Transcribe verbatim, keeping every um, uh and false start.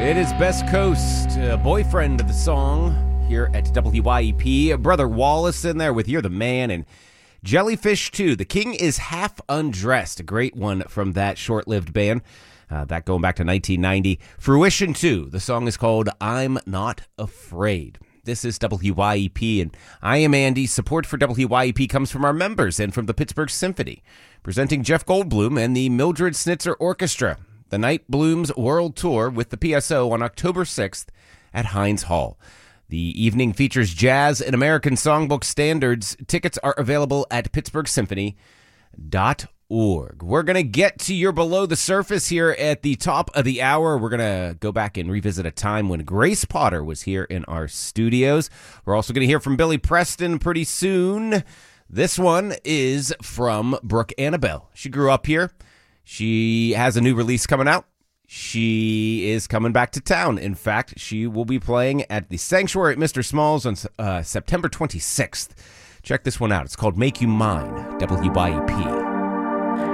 It is Best Coast, uh, boyfriend of the song here at W Y E P. Brother Wallace in there with You're the Man, and Jellyfish two, The King is Half Undressed, a great one from that short-lived band. Uh, that going back to nineteen ninety. Fruition two, the song is called I'm Not Afraid. This is W Y E P, and I am Andy. Support for W Y E P comes from our members and from the Pittsburgh Symphony, presenting Jeff Goldblum and the Mildred Snitzer Orchestra. The Night Blooms World Tour with the P S O on October sixth at Heinz Hall. The evening features jazz and American songbook standards. Tickets are available at pittsburgh symphony dot org. We're going to get to your Below the Surface here at the top of the hour. We're going to go back and revisit a time when Grace Potter was here in our studios. We're also going to hear from Billy Preston pretty soon. This one is from Brooke Annabelle. She grew up here. She has a new release coming out. She is coming back to town. In fact, she will be playing at the Sanctuary at Mister Smalls on uh, September twenty-sixth. Check this one out. It's called Make You Mine, W Y E P.